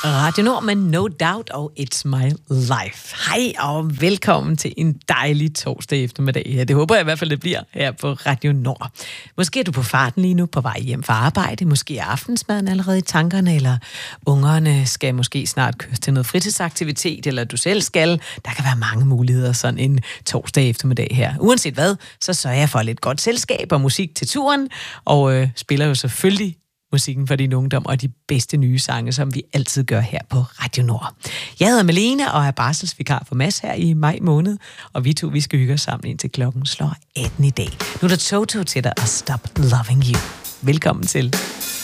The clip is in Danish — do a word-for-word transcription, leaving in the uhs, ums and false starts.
Radio Nord med No Doubt og It's My Life. Hej og velkommen til en dejlig torsdag eftermiddag. Ja, det håber jeg i hvert fald, det bliver her på Radio Nord. Måske er du på farten lige nu på vej hjem fra arbejde. Måske er aftensmaden allerede i tankerne, eller ungerne skal måske snart køres til noget fritidsaktivitet, eller du selv skal. Der kan være mange muligheder sådan en torsdag eftermiddag her. Uanset hvad, så sørger jeg for lidt godt selskab og musik til turen, og øh, spiller jo selvfølgelig musikken for din ungdom og de bedste nye sange, som vi altid gør her på Radio Nord. Jeg hedder Malene og er barselsvikar for Mads her i maj måned, og vi to vi skal hygge os sammen indtil klokken slår atten i dag. Nu er der Toto til dig og Stop Loving You. Velkommen til.